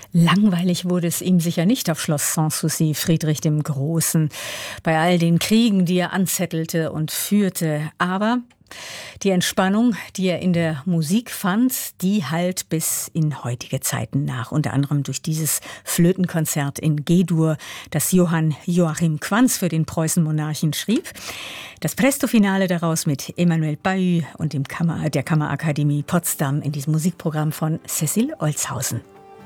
Langweilig wurde es ihm sicher nicht auf Schloss Sanssouci, Friedrich dem Großen, bei all den Kriegen, die er anzettelte und führte. Aber die Entspannung, die er in der Musik fand, die hallt bis in heutige Zeiten nach. Unter anderem durch dieses Flötenkonzert in G-Dur, das Johann Joachim Quanz für den Preußenmonarchen schrieb. Das Presto-Finale daraus mit Emmanuel Bahut und der Kammerakademie Potsdam in diesem Musikprogramm von Cecil Olshausen.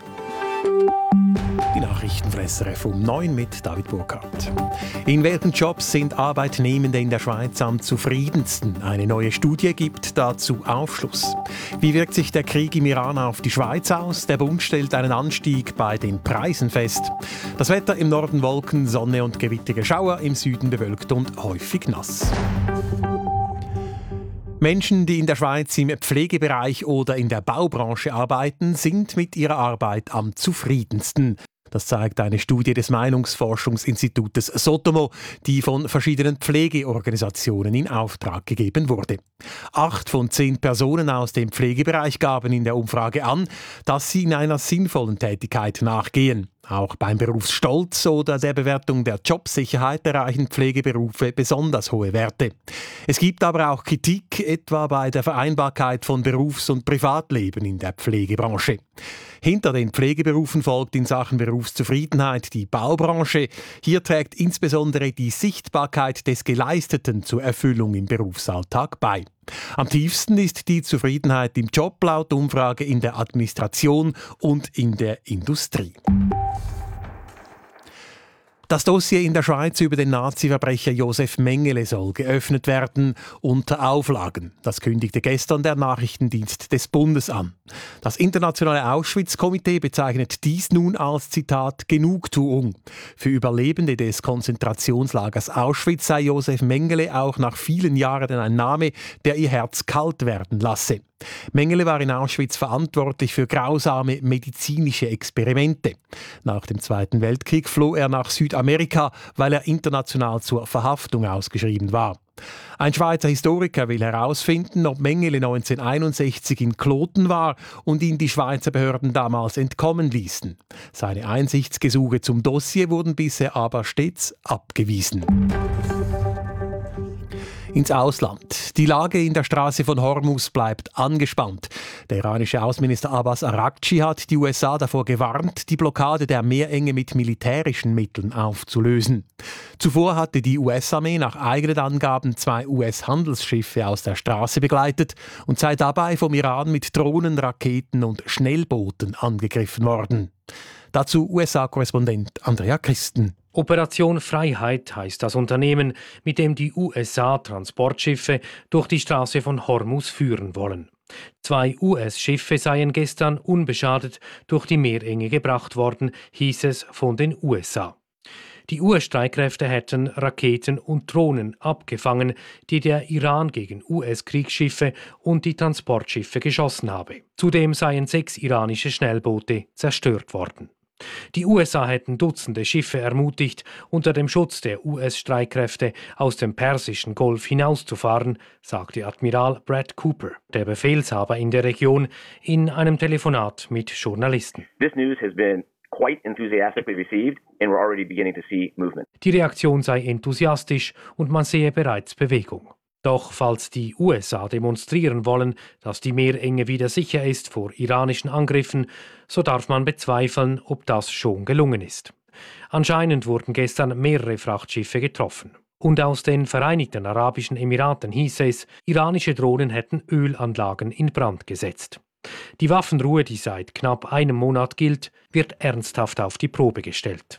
Die Nachrichten von SRF um 9 mit David Burkhardt. In welchen Jobs sind Arbeitnehmende in der Schweiz am zufriedensten? Eine neue Studie gibt dazu Aufschluss. Wie wirkt sich der Krieg im Iran auf die Schweiz aus? Der Bund stellt einen Anstieg bei den Preisen fest. Das Wetter im Norden Wolken, Sonne und gewittrige Schauer, im Süden bewölkt und häufig nass. Menschen, die in der Schweiz im Pflegebereich oder in der Baubranche arbeiten, sind mit ihrer Arbeit am zufriedensten. Das zeigt eine Studie des Meinungsforschungsinstitutes Sotomo, die von verschiedenen Pflegeorganisationen in Auftrag gegeben wurde. 8 von 10 Personen aus dem Pflegebereich gaben in der Umfrage an, dass sie in einer sinnvollen Tätigkeit nachgehen. Auch beim Berufsstolz oder der Bewertung der Jobsicherheit erreichen Pflegeberufe besonders hohe Werte. Es gibt aber auch Kritik, etwa bei der Vereinbarkeit von Berufs- und Privatleben in der Pflegebranche. Hinter den Pflegeberufen folgt in Sachen Berufszufriedenheit die Baubranche. Hier trägt insbesondere die Sichtbarkeit des Geleisteten zur Erfüllung im Berufsalltag bei. Am tiefsten ist die Zufriedenheit im Job laut Umfrage in der Administration und in der Industrie. Das Dossier in der Schweiz über den Nazi-Verbrecher Josef Mengele soll geöffnet werden unter Auflagen. Das kündigte gestern der Nachrichtendienst des Bundes an. Das internationale Auschwitz-Komitee bezeichnet dies nun als, Zitat, Genugtuung. Für Überlebende des Konzentrationslagers Auschwitz sei Josef Mengele auch nach vielen Jahren ein Name, der ihr Herz kalt werden lasse. Mengele war in Auschwitz verantwortlich für grausame medizinische Experimente. Nach dem Zweiten Weltkrieg floh er nach Südamerika, weil er international zur Verhaftung ausgeschrieben war. Ein Schweizer Historiker will herausfinden, ob Mengele 1961 in Kloten war und ihn die Schweizer Behörden damals entkommen ließen. Seine Einsichtsgesuche zum Dossier wurden bisher aber stets abgewiesen. Ins Ausland. Die Lage in der Straße von Hormuz bleibt angespannt. Der iranische Außenminister Abbas Araghchi hat die USA davor gewarnt, die Blockade der Meerenge mit militärischen Mitteln aufzulösen. Zuvor hatte die US-Armee nach eigenen Angaben 2 US-Handelsschiffe aus der Straße begleitet und sei dabei vom Iran mit Drohnen, Raketen und Schnellbooten angegriffen worden. Dazu USA-Korrespondent Andrea Christen. Operation Freiheit heißt das Unternehmen, mit dem die USA Transportschiffe durch die Straße von Hormuz führen wollen. 2 US-Schiffe seien gestern unbeschadet durch die Meerenge gebracht worden, hieß es von den USA. Die US-Streitkräfte hätten Raketen und Drohnen abgefangen, die der Iran gegen US-Kriegsschiffe und die Transportschiffe geschossen habe. Zudem seien 6 iranische Schnellboote zerstört worden. Die USA hätten Dutzende Schiffe ermutigt, unter dem Schutz der US-Streitkräfte aus dem Persischen Golf hinauszufahren, sagte Admiral Brad Cooper, der Befehlshaber in der Region, in einem Telefonat mit Journalisten. This news has been quite enthusiastically received and we're already beginning to see movement. Die Reaktion sei enthusiastisch und man sehe bereits Bewegung. Doch falls die USA demonstrieren wollen, dass die Meerenge wieder sicher ist vor iranischen Angriffen, so darf man bezweifeln, ob das schon gelungen ist. Anscheinend wurden gestern mehrere Frachtschiffe getroffen. Und aus den Vereinigten Arabischen Emiraten hieß es, iranische Drohnen hätten Ölanlagen in Brand gesetzt. Die Waffenruhe, die seit knapp einem Monat gilt, wird ernsthaft auf die Probe gestellt.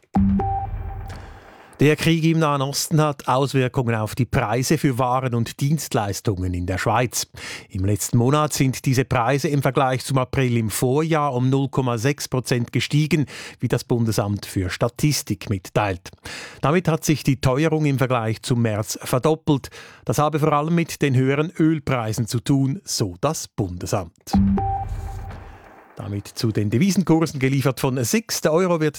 Der Krieg im Nahen Osten hat Auswirkungen auf die Preise für Waren und Dienstleistungen in der Schweiz. Im letzten Monat sind diese Preise im Vergleich zum April im Vorjahr um 0,6% gestiegen, wie das Bundesamt für Statistik mitteilt. Damit hat sich die Teuerung im Vergleich zum März verdoppelt. Das habe vor allem mit den höheren Ölpreisen zu tun, so das Bundesamt. Damit zu den Devisenkursen geliefert von SIX. Der Euro wird